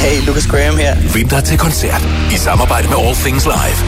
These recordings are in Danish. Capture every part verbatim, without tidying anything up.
Hey, Lucas Graham her. Find dig til koncert i samarbejde med All Things Live.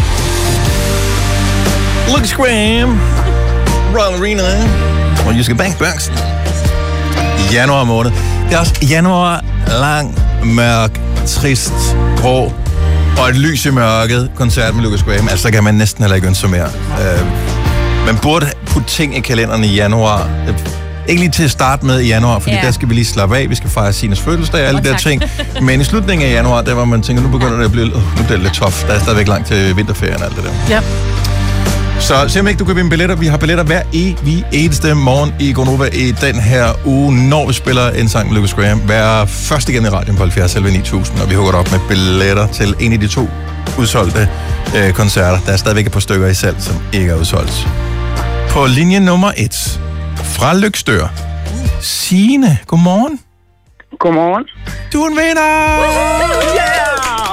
Lucas Graham, Royal Arena, og Jyske Bank Børksen. Januar måned. Det er også januar, lang, mørk, trist, grå, og et lys i mørket koncert med Lucas Graham. Altså, kan man næsten heller ikke ønske mere. Uh, man burde putte ting i kalenderen i januar. Ikke lige til at starte med i januar, fordi yeah. der skal vi lige slappe af. Vi skal fejre Sines fødselsdag og alle de der ting. Men i slutningen af januar, der var man tænker, nu begynder det at blive uh, nu er det lidt tof. Der er stadigvæk langt til vinterferien og alt det der. Ja. Så se om ikke du kan vinde billetter. Vi har billetter hver evig eneste morgen i Gonova i den her uge, når vi spiller en sang med Lucas Graham. Hver første igen i radioen på halvfjerds elleve ni tusind, og vi hugger op med billetter til en af de to udsolgte øh, koncerter. Der er stadigvæk et par stykker i salg, som ikke er udsolgt. På linje nummer et, fra Løgstør, Signe. Godmorgen. Godmorgen. Du er en vinder! Yeah!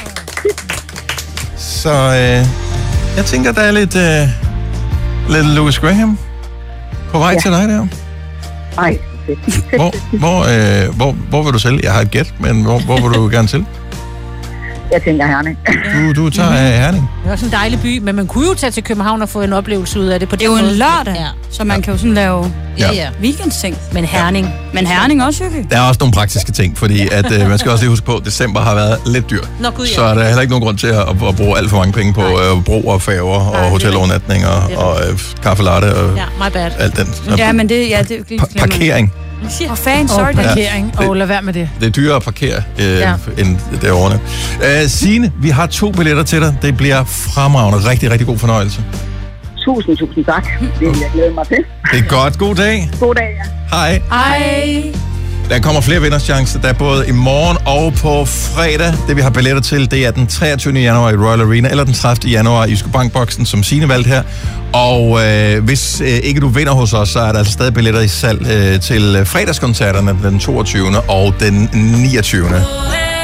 Så øh, jeg tænker, der er lidt, øh, lidt Lucas Graham på vej ja. til dig der. Nej. Hvor, hvor, øh, hvor, hvor vil du selv? Jeg har et gæt, men hvor, hvor vil du gerne til? Jeg tænker Herning. Du, du tager mm-hmm. Herning. Det er også en dejlig by, men man kunne jo tage til København og få en oplevelse ud af det på det er jo en lørdag, ja. Så man ja. kan jo sådan lave ja. Ja. weekendsting. Men Herning. Ja. Men Herning også, Jykke. Der er også nogle praktiske ting, fordi at, øh, man skal også lige huske på, at december har været lidt dyr. Nå, Gud, ja. Så der er heller ikke nogen grund til at, at, at bruge alt for mange penge på øh, bro og færger og hotelovernatninger og øh, kaffe latte og ja, my bad. alt den. Ja, men det, ja, det pa- parkering. Og fan, sorry. Og parkering. Ja. Og lad være med det. Det er dyrere at parkere øh, ja. end derovre. Øh, Signe, vi har to billetter til dig. Det bliver fremragende. Rigtig, rigtig god fornøjelse. Tusind, tusind tak. Det vil jeg glæde mig til. Det er godt. God dag. God dag, ja. Hej. Hej. Der kommer flere vinderschancer. Der er både i morgen og på fredag. Det vi har billetter til, det er den treogtyvende januar i Royal Arena, eller den tredivte januar i Jyske Bank-boksen, som Signe valgte her. Og øh, hvis øh, ikke du vinder hos os, så er der altså stadig billetter i salg øh, til fredagskoncerterne den toogtyvende og den niogtyvende